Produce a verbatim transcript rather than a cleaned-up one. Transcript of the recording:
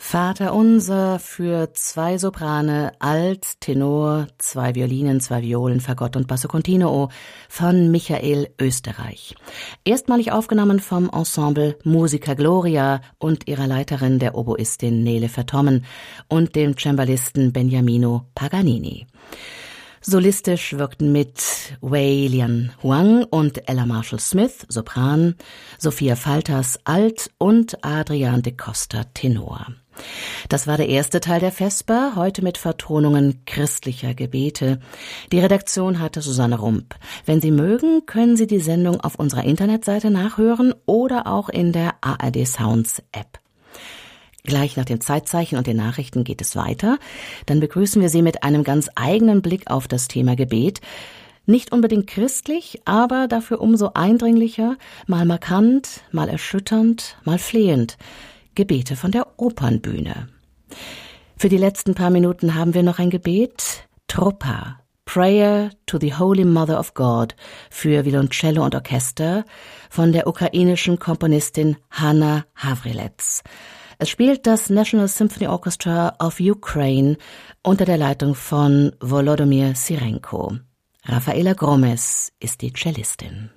Vater unser für zwei Soprane, Alt, Tenor, zwei Violinen, zwei Violen, Fagott und Basso Continuo von Michael Österreich. Erstmalig aufgenommen vom Ensemble Musica Gloria und ihrer Leiterin, der Oboistin Nele Vertommen und dem Cembalisten Beniamino Paganini. Solistisch wirkten mit Wei Lian Huang und Ella Marshall-Smith, Sopran, Sophia Falters, Alt und Adrian de Costa, Tenor. Das war der erste Teil der Vesper, heute mit Vertonungen christlicher Gebete. Die Redaktion hatte Susanne Rump. Wenn Sie mögen, können Sie die Sendung auf unserer Internetseite nachhören oder auch in der A R D Sounds App. Gleich nach dem Zeitzeichen und den Nachrichten geht es weiter. Dann begrüßen wir Sie mit einem ganz eigenen Blick auf das Thema Gebet. Nicht unbedingt christlich, aber dafür umso eindringlicher, mal markant, mal erschütternd, mal flehend. Gebete von der Opernbühne. Für die letzten paar Minuten haben wir noch ein Gebet, Tropa, Prayer to the Holy Mother of God für Violoncello und Orchester von der ukrainischen Komponistin Hanna Havrilets. Es spielt das National Symphony Orchestra of Ukraine unter der Leitung von Volodymyr Sirenko. Rafaela Gromes ist die Cellistin.